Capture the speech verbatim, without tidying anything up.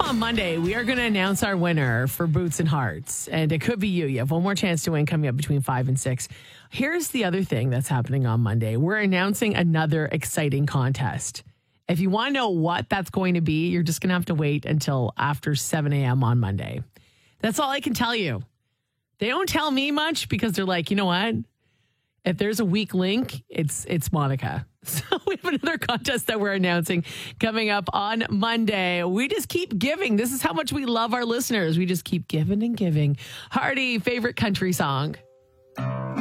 on Monday, we are going to announce our winner for Boots and Hearts. And it could be you. You have one more chance to win coming up between five and six. Here's the other thing that's happening on Monday. We're announcing another exciting contest. If you want to know what that's going to be, you're just going to have to wait until after seven a.m. on Monday. That's all I can tell you. They don't tell me much because they're like, you know what? If there's a weak link, it's it's Monica. So we have another contest that we're announcing coming up on Monday. We just keep giving. This is how much we love our listeners. We just keep giving and giving. Hardy, favorite country song?